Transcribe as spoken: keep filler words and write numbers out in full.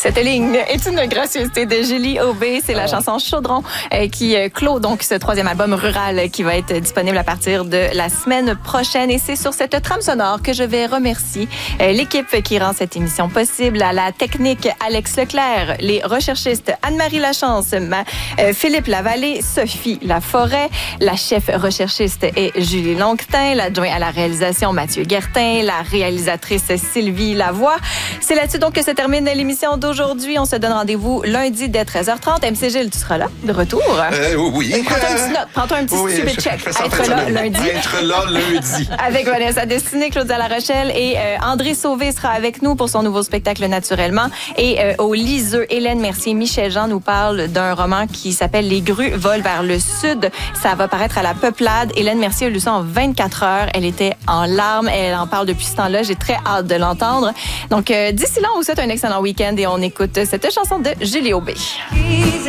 Cette ligne est une gracieuseté de Julie Aubé. C'est la ah. chanson Chaudron euh, qui euh, clôt donc ce troisième album rural qui va être disponible à partir de la semaine prochaine. Et c'est sur cette trame sonore que je vais remercier euh, l'équipe qui rend cette émission possible. À la technique, Alex Leclerc, les recherchistes Anne-Marie Lachance, ma, euh, Philippe Lavallée, Sophie Laforêt, la chef recherchiste est Julie Longtin, l'adjoint à la réalisation Mathieu Guertin, la réalisatrice Sylvie Lavoie. C'est là-dessus donc que se termine l'émission d'aujourd'hui. On se donne rendez-vous lundi dès treize heures trente. M C Gilles, tu seras là, de retour? Euh, oui. Prends-toi une petite note, prends-toi un petit oui, stupid check. Être là lundi. Être là lundi. Avec Vanessa Destinée, Claudia Larochelle et euh, André Sauvé sera avec nous pour son nouveau spectacle Naturellement. Et euh, au Liseux, Hélène Mercier-Michel Jean nous parle d'un roman qui s'appelle Les grues volent vers le sud. Ça va paraître à la Peuplade. Hélène Mercier a lu ça en vingt-quatre heures. Elle était en larmes. Elle en parle depuis ce temps-là. J'ai très hâte de l'entendre. Donc, euh, d'ici là, on vous souhaite un excellent week-end et on écoute cette chanson de Julie Aubé.